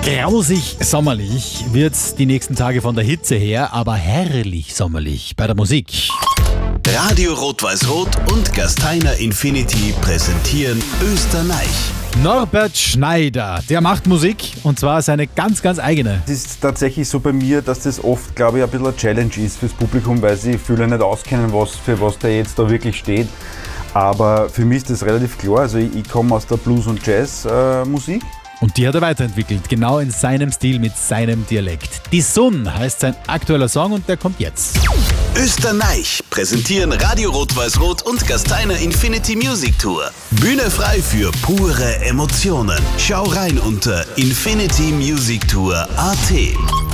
Grausig sommerlich wird's die nächsten Tage von der Hitze her, aber herrlich sommerlich bei der Musik. Radio Rot-Weiß-Rot und Gasteiner Infinity präsentieren Österreich. Norbert Schneider, der macht Musik und zwar seine ganz, ganz eigene. Es ist tatsächlich so bei mir, dass das oft, glaube ich, ein bisschen eine Challenge ist fürs Publikum, weil sie viele nicht auskennen, für was der jetzt da wirklich steht. Aber für mich ist das relativ klar. Also ich komme aus der Blues- und Jazz-Musik. Und die hat er weiterentwickelt, genau in seinem Stil, mit seinem Dialekt. Die Sun heißt sein aktueller Song und der kommt jetzt. Österreich präsentieren Radio Rot-Weiß-Rot und Gasteiner Infinity Music Tour. Bühne frei für pure Emotionen. Schau rein unter infinitymusictour.at.